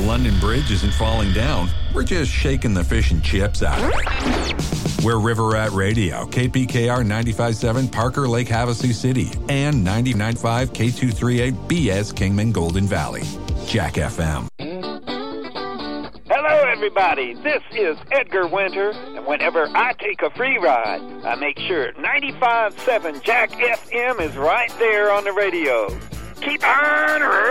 London Bridge isn't falling down. We're just shaking the fish and chips out of it. We're River Rat Radio, KPKR 95.7 Parker Lake Havasu City, and 99.5 K238 BS Kingman Golden Valley. Jack FM. Hello, everybody. This is Edgar Winter, and whenever I take a free ride, I make sure 95.7 Jack FM is right there on the radio. Keep on